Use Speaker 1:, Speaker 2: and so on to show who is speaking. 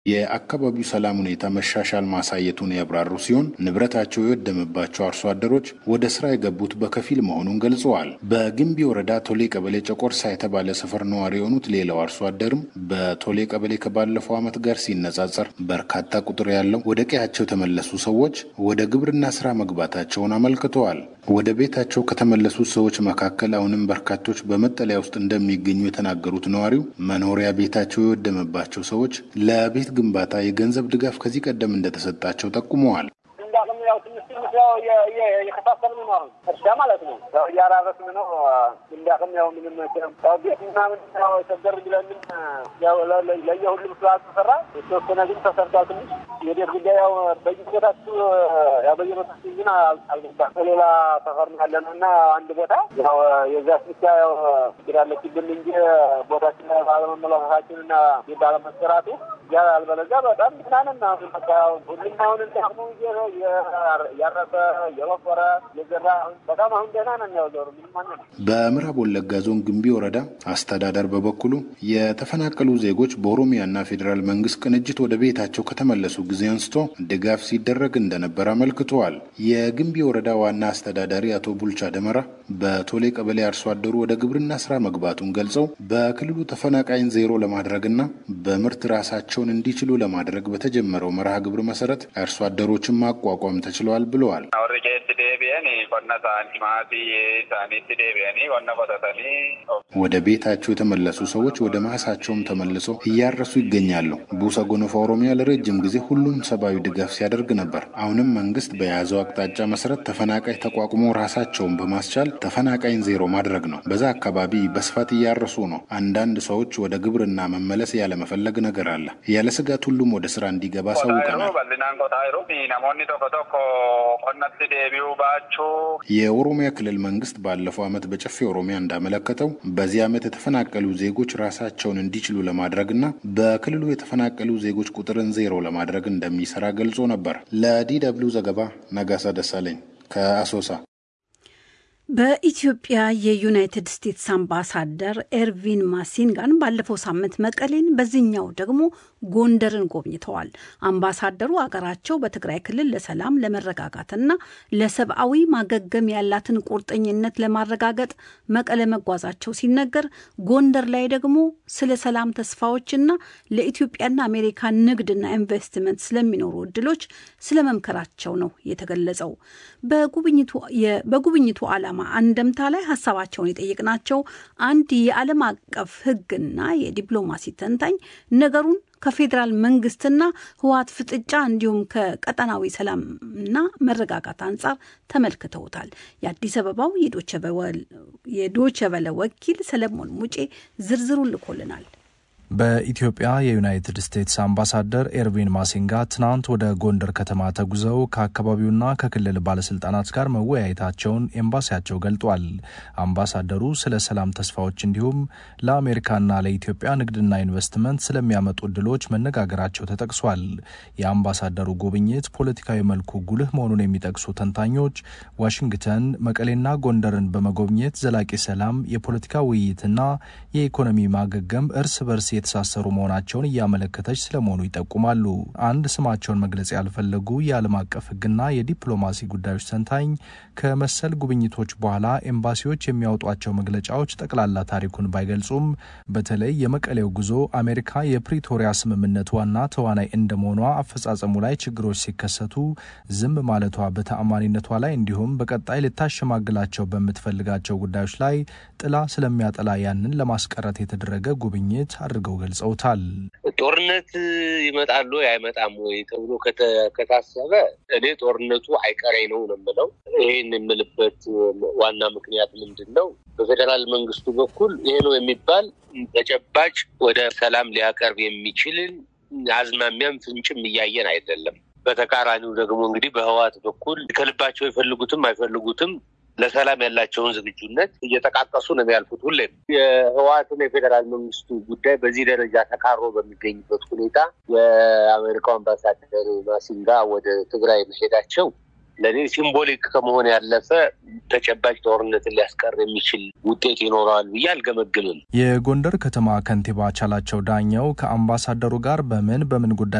Speaker 1: የአካባቢው ሰላም ሁኔታ መሻሻል ማሳየቱን ያብራሩ ሲሆን ንብረታቸው የወደመባቸው አርሶ አደሮች ወደ ስራ የገቡት በከፊል መሆኑን ገልጸዋል። በግንቢ ወረዳ ቶሌ ቀበሌ ጨቆርሳ የተባለ ሰፈር ነዋሪ የሆኑት ሌላው አርሶ አደርም በቶሌ ቀበሌ ከባለፈው ዓመት ጋር ሲነጻጸር በርካታ ቁጥር ያለው ወደ ቀያቸው የተመለሱ ሰዎች ወደ ግብርና ስራ መግባታቸውን አመልክተዋል። ወደ ቤታቸው ከተመለሱት ሰዎች መካከል አሁንም በርካቶች በመጠለያ ውስጥ እንደሚገኙ የተናገሩት ነዋሪው መኖሪያ ቤታቸው የወደመባቸው ሰዎች ለቤት ግንባታ የገንዘብ ድጋፍ ከዚህ ቀደም እንደተሰጣቸው ጠቁመዋል።
Speaker 2: የከታተልን ነው አሁን እርሻ ማለት ነው ያራረስን ነው እንዳቀም ያው ምንም ቤትና ምንው ተደር ብለንም ያው ለየሁሉም ስራት ተሰራ የተወሰነ ግን ተሰርቷል። ትንሽ የቤት ጉዳይ ያው በየቦታችሁ ያው በየቦታችሁ ግን አልገባም። ሌላ ተፈርም ያለንና አንድ ቦታ ያው የዛ ስልክ ያው ይራለችብን እንጂ ቦታችን ባለመመለሳችንና ባለመሰራቱ ያ አልበለዛ በጣም ምናንና በቃው ሁሉም አሁን እንደአሁኑ ያረፈ የወፈረ የዘራ በጣም አሁን ደህና ነው ያለው።
Speaker 1: በምዕራብ ወለጋ ዞን ግንቢ ወረዳ አስተዳደር በበኩሉ የተፈናቀሉ ዜጎች በኦሮሚያና ፌዴራል መንግስት ቅንጅት ወደ ቤታቸው ከተመለሱ ጊዜ አንስቶ ድጋፍ ሲደረግ እንደነበር አመልክተዋል። የግንቢ ወረዳ ዋና አስተዳዳሪ አቶ ቡልቻ ደመራ በቶሌ ቀበሌ አርሶ አደሩ ወደ ግብርና ስራ መግባቱን ገልጸው በክልሉ ተፈናቃይን ዜሮ ለማድረግና በምርት ራሳቸውን እንዲችሉ ለማድረግ በተጀመረው መርሃ ግብር መሰረት አርሶ አደሮችን ማቋቋም ተችሏል ብለዋል። ወደ ቤታቸው የተመለሱ ሰዎች ወደ ማሳቸውም ተመልሰው እያረሱ ይገኛሉ። ቡሳ ጎኖፋ ኦሮሚያ ለረጅም ጊዜ ሁሉም ሰብአዊ ድጋፍ ሲያደርግ ነበር። አሁንም መንግስት በያዘው አቅጣጫ መሰረት ተፈናቃይ ተቋቁሞ ራሳቸውን በማስቻል ተፈናቃይን ዜሮ ማድረግ ነው። በዛ አካባቢ በስፋት እያረሱ ነው። አንዳንድ ሰዎች ወደ ግብርና መመለስ ያለመፈለግ ነገር አለ። ያለ ስጋት ሁሉም ወደ ስራ እንዲገባ ሰውቀናል። የኦሮሚያ ክልል መንግስት ባለፈው ዓመት በጨፌ ኦሮሚያ እንዳመለከተው በዚህ ዓመት የተፈናቀሉ ዜጎች ራሳቸውን እንዲችሉ ለማድረግና በክልሉ የተፈናቀሉ ዜጎች ቁጥርን ዜሮ ለማድረግ እንደሚሰራ ገልጾ ነበር። ለዲደብሊው ዘገባ ነጋሳ ደሳለኝ ከአሶሳ።
Speaker 3: በኢትዮጵያ የዩናይትድ ስቴትስ አምባሳደር ኤርቪን ማሲንጋን ባለፈው ሳምንት መቀሌን በዚህኛው ደግሞ ጎንደርን ጎብኝተዋል። አምባሳደሩ አገራቸው በትግራይ ክልል ለሰላም ለመረጋጋትና ለሰብአዊ ማገገም ያላትን ቁርጠኝነት ለማረጋገጥ መቀለ መጓዛቸው ሲነገር፣ ጎንደር ላይ ደግሞ ስለ ሰላም ተስፋዎችና ለኢትዮጵያና አሜሪካ ንግድና ኢንቨስትመንት ስለሚኖሩ እድሎች ስለመምከራቸው ነው የተገለጸው። በጉብኝቱ ዓላማ አንደምታ ላይ ሀሳባቸውን የጠየቅናቸው አንድ የዓለም አቀፍ ሕግና የዲፕሎማሲ ተንታኝ ነገሩን ከፌዴራል መንግስትና ህወሓት ፍጥጫ እንዲሁም ከቀጠናዊ ሰላምና መረጋጋት አንጻር ተመልክተውታል። የአዲስ አበባው የዶቼ ቬለ ወኪል ሰለሞን ሙጬ ዝርዝሩን ልኮልናል።
Speaker 4: በኢትዮጵያ የዩናይትድ ስቴትስ አምባሳደር ኤርቪን ማሲንጋ ትናንት ወደ ጎንደር ከተማ ተጉዘው ከአካባቢውና ከክልል ባለስልጣናት ጋር መወያየታቸውን ኤምባሲያቸው ገልጧል። አምባሳደሩ ስለ ሰላም ተስፋዎች እንዲሁም ለአሜሪካና ለኢትዮጵያ ንግድና ኢንቨስትመንት ስለሚያመጡ እድሎች መነጋገራቸው ተጠቅሷል። የአምባሳደሩ ጉብኝት ፖለቲካዊ መልኩ ጉልህ መሆኑን የሚጠቅሱ ተንታኞች ዋሽንግተን መቀሌና ጎንደርን በመጎብኘት ዘላቂ ሰላም፣ የፖለቲካ ውይይትና የኢኮኖሚ ማገገም እርስ በርስ የተሳሰሩ መሆናቸውን እያመለከተች ስለመሆኑ ይጠቁማሉ። አንድ ስማቸውን መግለጽ ያልፈለጉ የዓለም አቀፍ ሕግና የዲፕሎማሲ ጉዳዮች ተንታኝ ከመሰል ጉብኝቶች በኋላ ኤምባሲዎች የሚያወጧቸው መግለጫዎች ጠቅላላ ታሪኩን ባይገልጹም በተለይ የመቀሌው ጉዞ አሜሪካ የፕሪቶሪያ ስምምነት ዋና ተዋናይ እንደመሆኗ አፈጻጸሙ ላይ ችግሮች ሲከሰቱ ዝም ማለቷ በተአማኒነቷ ላይ እንዲሁም በቀጣይ ልታሸማግላቸው በምትፈልጋቸው ጉዳዮች ላይ ጥላ ስለሚያጠላ ያንን ለማስቀረት የተደረገ ጉብኝት አድርገው ገልጸውታል።
Speaker 5: ጦርነት ይመጣሉ አይመጣም ወይ ተብሎ ከታሰበ እኔ ጦርነቱ አይቀሬ ነው የምለው። ይሄን የምልበት ዋና ምክንያት ምንድነው? በፌደራል መንግስቱ በኩል ይሄ ነው የሚባል ተጨባጭ ወደ ሰላም ሊያቀርብ የሚችል አዝማሚያም ፍንጭም እያየን አይደለም። በተቃራኒው ደግሞ እንግዲህ በህወሓት በኩል ከልባቸው ይፈልጉትም አይፈልጉትም ለሰላም ያላቸውን ዝግጁነት እየተቃቀሱ ነው የሚያልፉት። ሁሌም የህወሓትና የፌደራል መንግስቱ ጉዳይ በዚህ ደረጃ ተቃርሮ በሚገኝበት ሁኔታ የአሜሪካው አምባሳደር ማሲንጋ ወደ ትግራይ መሄዳቸው ለኔ ሲምቦሊክ ከመሆን ያለፈ ተጨባጭ ጦርነትን ሊያስቀር የሚችል ውጤት ይኖራል ብዬ አልገመግምም።
Speaker 4: የጎንደር ከተማ ከንቲባ ቻላቸው ዳኘው ከአምባሳደሩ ጋር በምን ጉዳይ